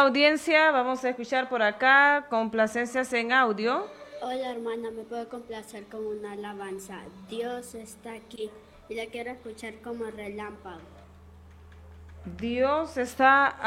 audiencia, vamos a escuchar por acá complacencias en audio. Hola hermana, ¿me puedo complacer con una alabanza? Dios está aquí y la quiero escuchar como relámpago. Dios está